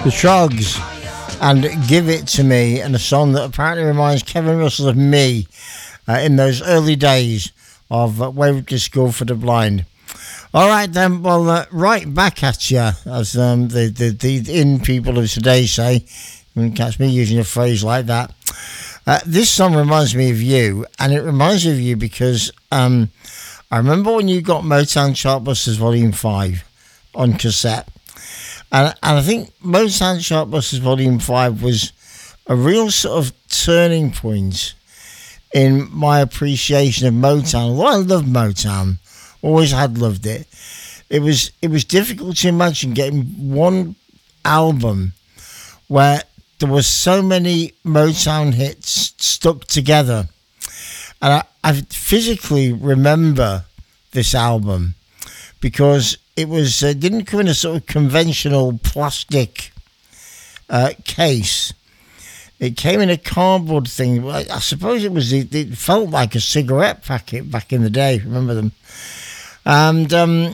The Trogs and Give It To Me, and a song that apparently reminds Kevin Russell of me in those early days of Waverley School for the Blind. All right then, well, right back at you, as the in people of today say. You wouldn't catch me using a phrase like that. This song reminds me of you, and it reminds me of you because I remember when you got Motown Chartbusters Volume 5 on cassette. And I think Motown Chartbusters Volume 5 was a real sort of turning point in my appreciation of Motown. Well, I love Motown, always had loved it. It was difficult to imagine getting one album where there were so many Motown hits stuck together. And I physically remember this album because it was didn't come in a sort of conventional plastic case. It came in a cardboard thing. I suppose it felt like a cigarette packet back in the day. Remember them? And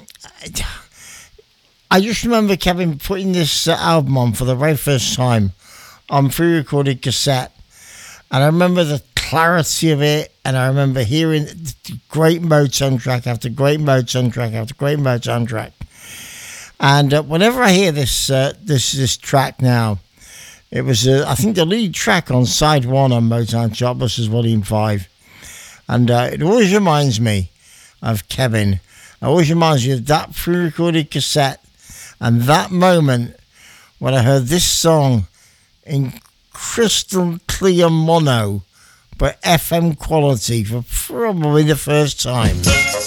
I just remember Kevin putting this album on for the very first time on pre-recorded cassette, and I remember the clarity of it, and I remember hearing great Motown track after great Motown track after great Motown track. And whenever I hear this track now, it was I think the lead track on side 1 on Motown Chartbusters Volume 5, and it always reminds me of Kevin. It always reminds me of that pre-recorded cassette and that moment when I heard this song in crystal clear mono but FM quality for probably the first time.